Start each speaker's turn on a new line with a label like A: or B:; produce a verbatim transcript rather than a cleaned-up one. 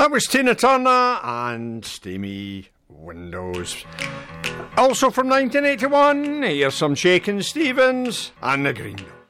A: That was Tina Turner and Steamy Windows. Also from nineteen eighty-one, here's some Shakin' Stevens and the Green Notes.